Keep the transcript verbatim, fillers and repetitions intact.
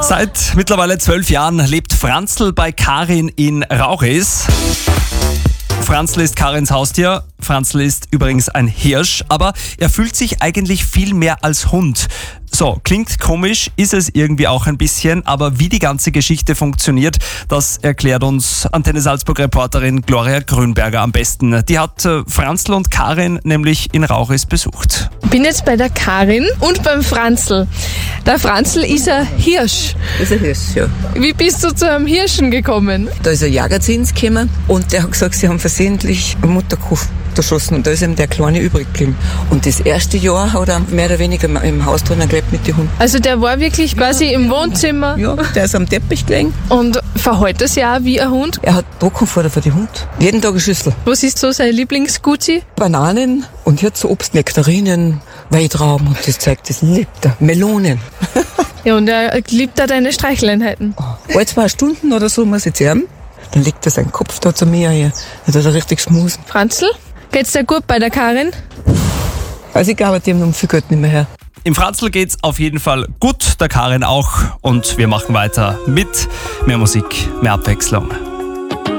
Seit mittlerweile zwölf Jahren lebt Franzl bei Karin in Rauchis. Franzl ist Karins Haustier. Franzl ist übrigens ein Hirsch, aber er fühlt sich eigentlich viel mehr als Hund. So, klingt komisch, ist es irgendwie auch ein bisschen, aber wie die ganze Geschichte funktioniert, das erklärt uns Antenne Salzburg-Reporterin Gloria Grünberger am besten. Die hat äh, Franzl und Karin nämlich in Rauchis besucht. Ich bin jetzt bei der Karin und beim Franzl. Der Franzl ist ein Hirsch. Das ist ein Hirsch, ja. Wie bist du zu einem Hirschen gekommen? Da ist ein Jäger zu uns gekommen und der hat gesagt, sie haben versehentlich eine Mutterkuh erschossen und da ist ihm der Kleine übrig geblieben. Und das erste Jahr hat er mehr oder weniger im Haus drinnen gelebt mit den Hunden. Also der war wirklich quasi im Wohnzimmer Ja, der ist am Teppich gelegen. und verhält das ja auch wie ein Hund. Er hat Trockenfutter für die Hunde. Jeden Tag eine Schüssel. Was ist so sein Lieblingsgucci? Bananen und jetzt so Obst, Nektarinen, Weintrauben und das zeigt, das liebt er. Melonen. Ja, und er liebt da deine Streicheleinheiten. Alle zwei Stunden oder so muss ich jetzt haben. Dann legt er seinen Kopf da zu mir hier. Dann hat er richtig schmusen. Franzl, geht's dir gut bei der Karin? Also ich glaube, die haben um viel Geld nicht mehr her. Im Franzl geht's auf jeden Fall gut, der Karin auch. Und wir machen weiter mit mehr Musik, mehr Abwechslung.